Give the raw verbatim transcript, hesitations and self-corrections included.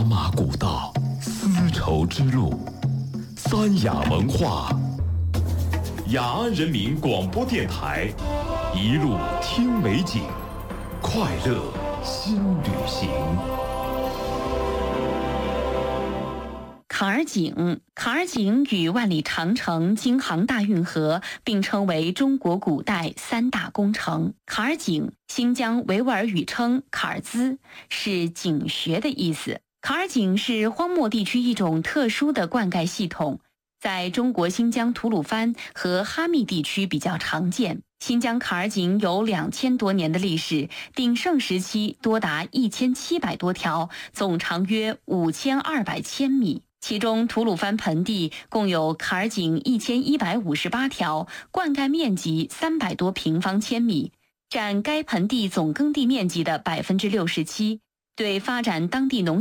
马古道，丝绸之路，三雅文化，雅安人民广播电台，一路听美景，快乐新旅行。 坎儿井，坎儿井与万里长城、京杭大运河并称为中国古代三大工程。坎儿井，新疆维吾尔语称坎儿兹，是井穴的意思。坎儿井是荒漠地区一种特殊的灌溉系统，在中国新疆吐鲁番和哈密地区比较常见。新疆坎儿井有两千多年的历史，鼎盛时期多达一千七百多条，总长约五千二百千米。其中吐鲁番盆地共有坎儿井一千一百五十八条，灌溉面积三百多平方千米，占该盆地总耕地面积的百分之六十七，对发展当地农